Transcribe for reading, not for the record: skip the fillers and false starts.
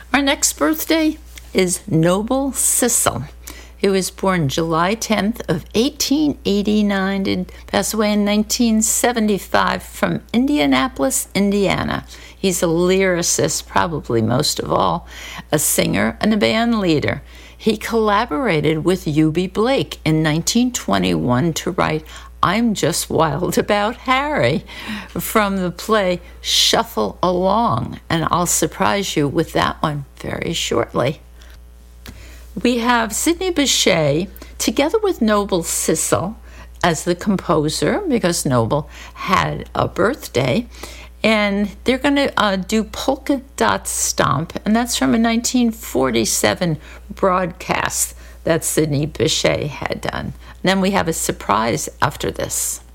Our next birthday is Noble Sissle. He was born July 10th of 1889 and passed away in 1975 from Indianapolis, Indiana. He's a lyricist, probably most of all, a singer and a band leader. He collaborated with Eubie Blake in 1921 to write I'm Just Wild About Harry from the play Shuffle Along, and I'll surprise you with that one very shortly. We have Sidney Bechet together with Noble Sissle as the composer, because Noble had a birthday, and they're going to do Polka Dot Stomp, and that's from a 1947 broadcast that Sidney Bechet had done. And then we have a surprise after this.